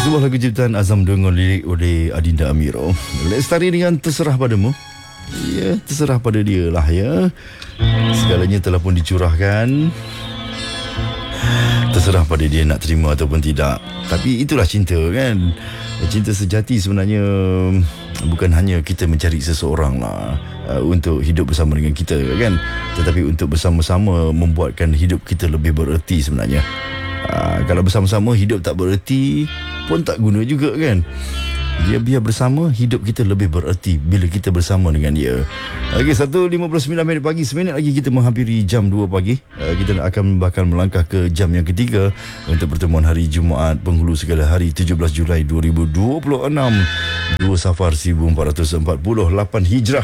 Sebuah lagu ciptaan Azam dengan lirik oleh Adinda Amiro. Lestari dengan Terserah Padamu. Ya, terserah pada dia lah ya. Segalanya telah pun dicurahkan. Terserah pada dia nak terima ataupun tidak. Tapi itulah cinta kan. Cinta sejati sebenarnya bukan hanya kita mencari seseorang lah untuk hidup bersama dengan kita kan, tetapi untuk bersama-sama membuatkan hidup kita lebih bererti sebenarnya. Kalau bersama-sama hidup tak bererti pun tak guna juga kan. Biar bersama hidup kita lebih bererti bila kita bersama dengan dia. Okey, 1.59 minit pagi, seminit lagi kita menghampiri jam 2 pagi. Kita akan bakal melangkah ke jam yang ketiga untuk pertemuan hari Jumaat penghulu segala hari 17 Julai 2026 2 Safar 1448 Hijrah.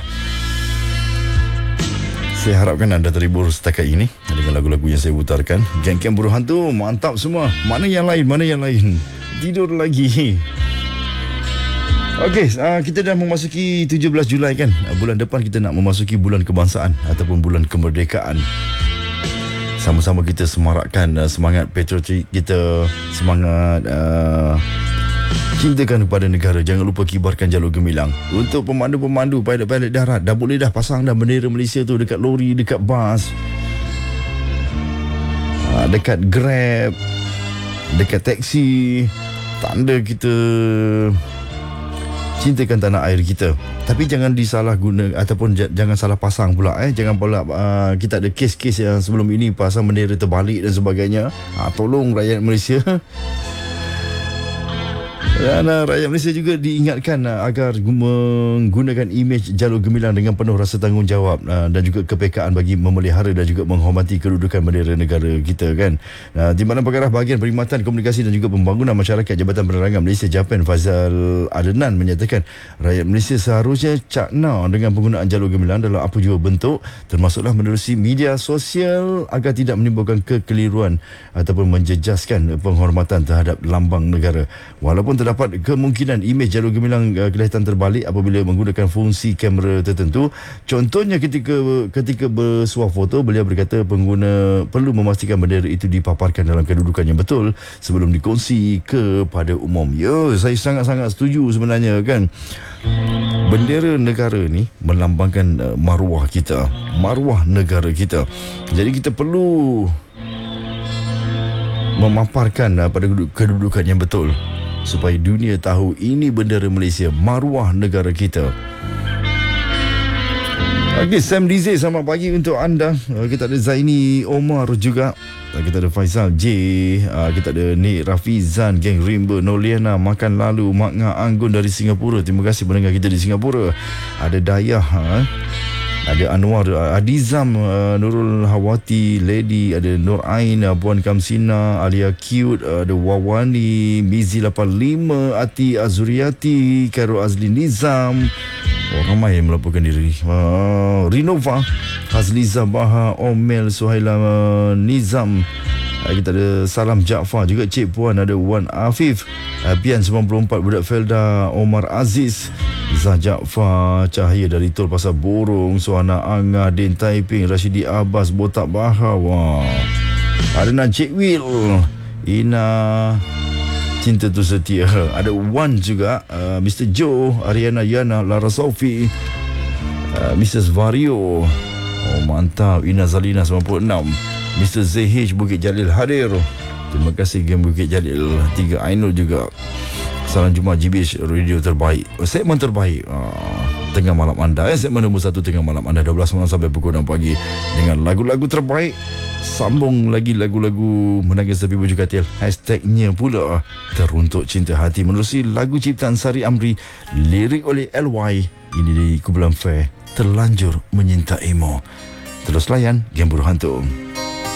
Saya harapkan anda terhibur setakat ini dengan lagu-lagu yang saya putarkan. Geng-geng Buruh Hantu, mantap semua. Mana yang lain? Tidur lagi. Okey, kita dah memasuki 17 Julai kan. Bulan depan kita nak memasuki bulan kebangsaan ataupun bulan kemerdekaan. Sama-sama kita semarakkan semangat patriotik kita, semangat cintakan kepada negara. Jangan lupa kibarkan jalur gemilang. Untuk pemandu-pemandu, pilot-pilot darat, dah boleh dah pasang dah bendera Malaysia tu dekat lori, dekat bas, dekat Grab, dekat taksi. Tanda kita cintakan tanah air kita. Tapi jangan disalah guna ataupun jangan salah pasang pula Jangan pula kita ada kes-kes yang sebelum ini pasang bendera terbalik dan sebagainya. Tolong rakyat Malaysia. Dan rakyat Malaysia juga diingatkan agar menggunakan imej jalur gemilang dengan penuh rasa tanggungjawab dan juga kepekaan bagi memelihara dan juga menghormati kedudukan bendera negara kita kan. Di mana Pengarah Bahagian Perkhidmatan Komunikasi dan juga Pembangunan Masyarakat Jabatan Penerangan Malaysia Japan Fazal Adnan menyatakan rakyat Malaysia seharusnya cakna dengan penggunaan jalur gemilang dalam apa jua bentuk, termasuklah menerusi media sosial agar tidak menimbulkan kekeliruan ataupun menjejaskan penghormatan terhadap lambang negara. Walaupun terdapat kemungkinan imej jalur gemilang kelihatan terbalik apabila menggunakan fungsi kamera tertentu. Contohnya ketika bersuah foto, beliau berkata pengguna perlu memastikan bendera itu dipaparkan dalam kedudukan yang betul sebelum dikongsi kepada umum. Ya, saya sangat-sangat setuju sebenarnya kan. Bendera negara ni melambangkan maruah kita, maruah negara kita. Jadi kita perlu memaparkan pada kedudukan yang betul supaya dunia tahu ini bendera Malaysia, maruah negara kita. Okey, Sam Dize, selamat pagi untuk anda. Kita ada Zaini Omar juga. Kita ada Faisal J. Kita ada Nik Rafizan, Geng Rimba, Noliana, Makan Lalu, Mak Nga Anggun dari Singapura. Terima kasih mendengar kita di Singapura. Ada Dayah, ada Anwar, Adizam, Nurul Hawati, Lady, ada Nur Ain, Puan Kamsina, Alia Cute, ada Wawani, Mizi 85, Ati Azuriati, Khairul Azli Nizam. Ramai yang melaporkan diri. Rinova, Hazliza Baha, Omel, Suhaila Nizam. Kita ada Salam Jaafar juga, Cik Puan, ada Wan Afif, Pian 94, Budak Felda, Omar Aziz, Zah Jaafar, Cahaya dari Tol Pasar Borong, Suhana Angah, Din Taiping, Rashidi Abbas, Botak Baha. Wah. Ada Najib Will, Ina Cinta Tu Setia, ada Wan juga, Mr. Joe, Ariana Yana, Lara Sofi, Mrs. Vario. Oh mantap. Ina Zalina 96, Mr. ZH Bukit Jalil hadir. Terima kasih Game Bukit Jalil 3 Ainul juga. Salam Jumaat GBH Radio terbaik, segmen terbaik tengah malam anda. Segmen nombor 1 tengah malam anda 12 malam sampai pukul 6 pagi dengan lagu-lagu terbaik. Sambung lagi lagu-lagu menangis tapi bujuk katil. Hashtagnya pula Teruntuk Cinta Hati menerusi lagu ciptaan Sari Amri, lirik oleh LY. Ini di Kumpulan Fair, Terlanjur Menyintaimu. Terus layan Game Buruh Hantu.